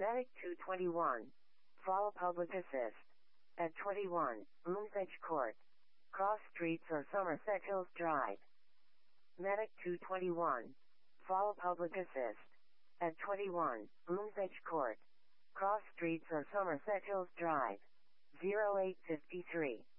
Medic 221. Fall Public Assist. At 21, Moonsedge Court. Cross Streets or Somerset Hills Drive. Medic 221. Fall Public Assist. At 21, Moonsedge Court. Cross Streets or Somerset Hills Drive. 0853.